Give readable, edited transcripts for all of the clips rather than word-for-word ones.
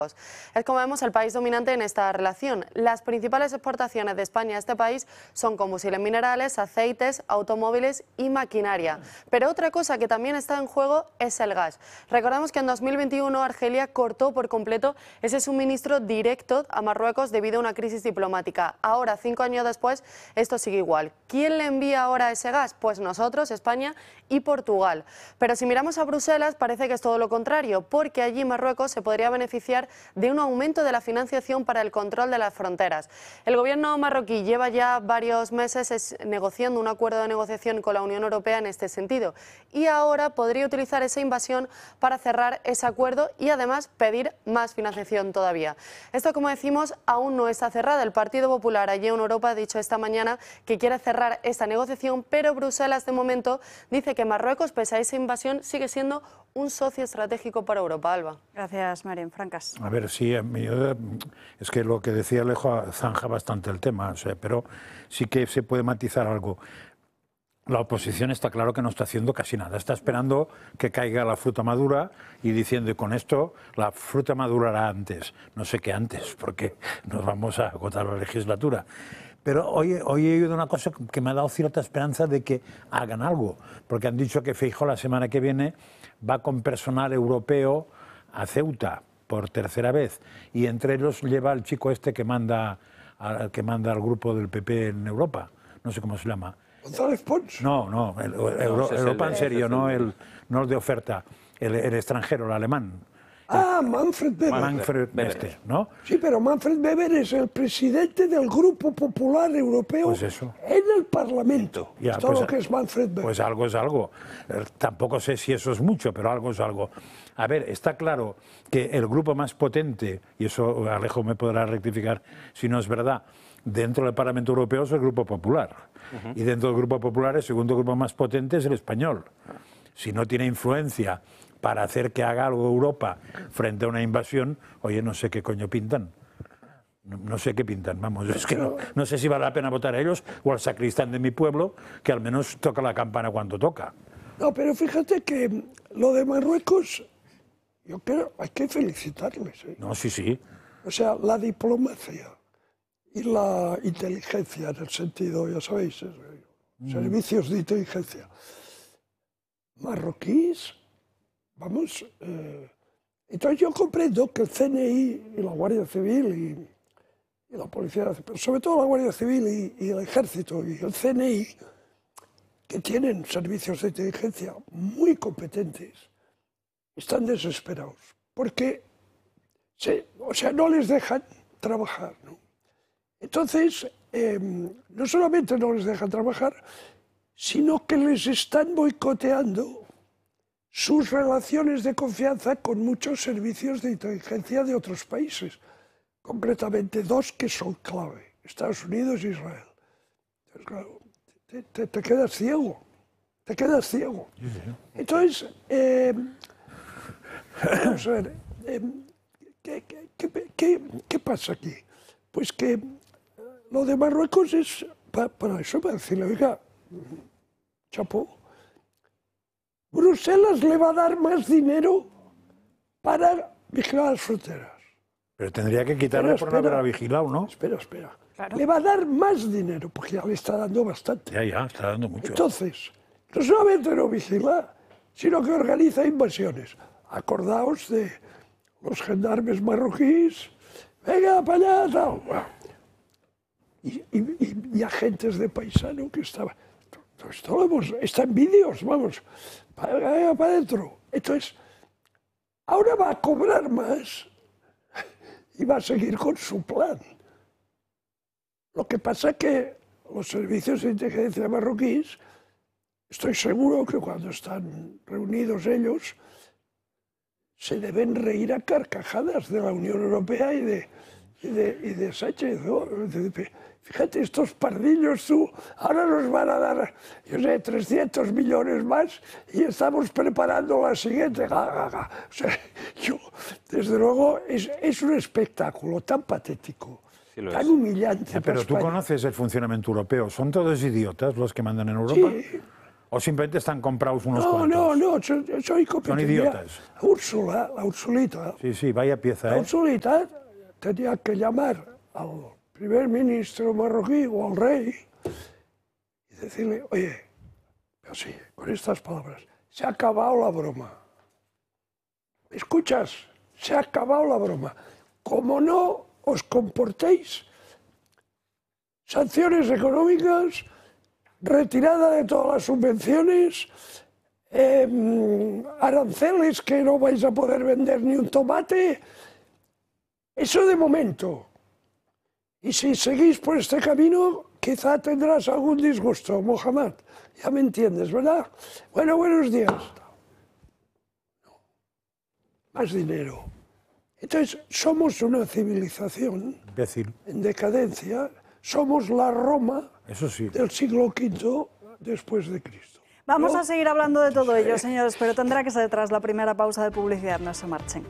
Es, como vemos, el país dominante en esta relación. Las principales exportaciones de España a este país son combustibles minerales, aceites, automóviles y maquinaria. Pero otra cosa que también está en juego es el gas. Recordemos que en 2021 Argelia cortó por completo ese suministro directo a Marruecos debido a una crisis diplomática. Ahora, 5 años después, esto sigue igual. ¿Quién le envía ahora ese gas? Pues nosotros, España y Portugal. Pero si miramos a Bruselas, parece que es todo lo contrario, porque allí Marruecos se podría beneficiar de un aumento de la financiación para el control de las fronteras. El gobierno marroquí lleva ya varios meses negociando un acuerdo de negociación con la Unión Europea en este sentido y ahora podría utilizar esa invasión para cerrar ese acuerdo y además pedir más financiación todavía. Esto, como decimos, aún no está cerrado. El Partido Popular allí en Europa ha dicho esta mañana que quiere cerrar esta negociación, pero Bruselas de momento dice que Marruecos, pese a esa invasión, sigue siendo un socio estratégico para Europa. Alba. Gracias, Marian Francas. A ver, sí, es que lo que decía Alejo zanja bastante el tema, o sea, pero sí que se puede matizar algo. La oposición está claro que no está haciendo casi nada, está esperando que caiga la fruta madura y diciendo, y con esto la fruta madurará antes, no sé qué antes, porque nos vamos a agotar la legislatura. Pero hoy he oído una cosa que me ha dado cierta esperanza de que hagan algo, porque han dicho que Feijóo la semana que viene va con personal europeo a Ceuta por tercera vez, y entre ellos lleva al chico este que manda al grupo del PP en Europa, no sé cómo se llama. ¿González Pons? No, Europa en serio, no el de oferta, el extranjero, el alemán. Ah, Manfred Weber. Manfred Weber, ¿no? Sí, pero Manfred Weber es el presidente del Grupo Popular Europeo pues eso. En el Parlamento. Ya, Esto pues, lo que es Manfred Weber. Pues algo es algo. Tampoco sé si eso es mucho, pero algo es algo. A ver, está claro que el grupo más potente, y eso Alejo me podrá rectificar si no es verdad, dentro del Parlamento Europeo es el Grupo Popular. Y dentro del Grupo Popular el segundo grupo más potente es el español. Si no tiene influencia para hacer que haga algo Europa frente a una invasión, oye, no sé qué coño pintan. No sé qué pintan, vamos, es que no sé si vale la pena votar a ellos o al sacristán de mi pueblo, que al menos toca la campana cuando toca. No, pero fíjate que lo de Marruecos, yo creo, hay que felicitarles. No, sí. O sea, la diplomacia y la inteligencia, en el sentido, ya sabéis, servicios de inteligencia marroquíes. Vamos, entonces yo comprendo que el CNI y la Guardia Civil y la Policía, pero sobre todo la Guardia Civil y el Ejército y el CNI, que tienen servicios de inteligencia muy competentes, están desesperados, porque no les dejan trabajar, ¿no? Entonces, no solamente no les dejan trabajar, sino que les están boicoteando sus relaciones de confianza con muchos servicios de inteligencia de otros países, concretamente 2 que son clave, Estados Unidos e Israel. Entonces, claro, te quedas ciego, Entonces, vamos a ver, ¿qué pasa aquí? Pues que lo de Marruecos es para eso, para decirle, oiga, chapó, Bruselas le va a dar más dinero para vigilar las fronteras. Pero tendría que quitarle por no haberla vigilado, ¿no? Espera. Claro. Le va a dar más dinero, porque ya le está dando bastante. Ya, está dando mucho. Entonces, no solamente no vigila, sino que organiza invasiones. Acordaos de los gendarmes marroquíes, venga, para allá, tal. Y agentes de paisano que estaban... Esto lo hemos, está en vídeos, vamos, para adentro. Entonces, ahora va a cobrar más y va a seguir con su plan. Lo que pasa es que los servicios de inteligencia marroquíes, estoy seguro que cuando están reunidos ellos, se deben reír a carcajadas de la Unión Europea y de Sánchez, ¿no? Fíjate, estos pardillos, ahora nos van a dar, 300 millones más y estamos preparando la siguiente. O sea, desde luego, es un espectáculo tan patético, tan humillante. Pero tú conoces el funcionamiento europeo. ¿Son todos idiotas los que mandan en Europa? Sí. ¿O simplemente están comprados unos No, cuantos? no, soy competente. Son idiotas. Úrsula, la Ursulita. Sí, vaya pieza, La ¿eh? Ursulita tenía que llamar al primer ministro marroquí o al rey y decirle, oye, así, con estas palabras, se ha acabado la broma. ¿Escuchas? Se ha acabado la broma. Como no os comportéis, sanciones económicas, retirada de todas las subvenciones, aranceles que no vais a poder vender ni un tomate. Eso de momento. Y si seguís por este camino, quizá tendrás algún disgusto, Mohamed. Ya me entiendes, ¿verdad? Bueno, buenos días. Más dinero. Entonces, somos una civilización Imbécil. en decadencia. Somos la Roma Eso sí. del siglo V después de Cristo. Vamos a seguir hablando de todo ello, señores, pero tendrá que ser tras la primera pausa de publicidad. No se marchen.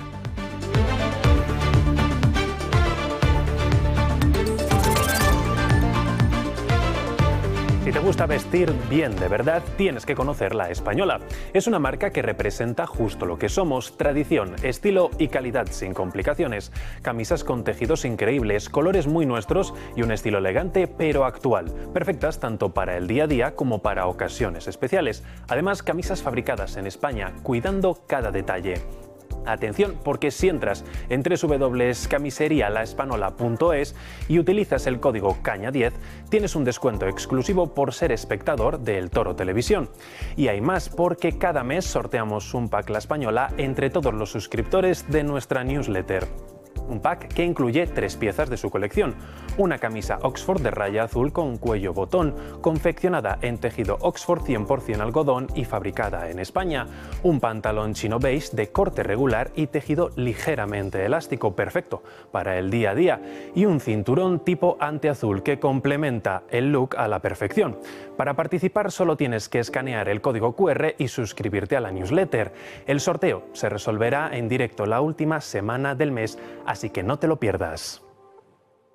Si te gusta vestir bien de verdad, tienes que conocer La Española. Es una marca que representa justo lo que somos: tradición, estilo y calidad sin complicaciones. Camisas con tejidos increíbles, colores muy nuestros y un estilo elegante pero actual. Perfectas tanto para el día a día como para ocasiones especiales. Además, camisas fabricadas en España, cuidando cada detalle. Atención, porque si entras en www.camiserialaespanola.es y utilizas el código CAÑA10, tienes un descuento exclusivo por ser espectador de El Toro Televisión. Y hay más, porque cada mes sorteamos un pack La Española entre todos los suscriptores de nuestra newsletter. Un pack que incluye 3 piezas de su colección: una camisa Oxford de raya azul con cuello botón, confeccionada en tejido Oxford 100% algodón y fabricada en España; un pantalón chino beige de corte regular y tejido ligeramente elástico, perfecto para el día a día; y un cinturón tipo anteazul que complementa el look a la perfección. Para participar solo tienes que escanear el código QR y suscribirte a la newsletter. El sorteo se resolverá en directo la última semana del mes, así que no te lo pierdas.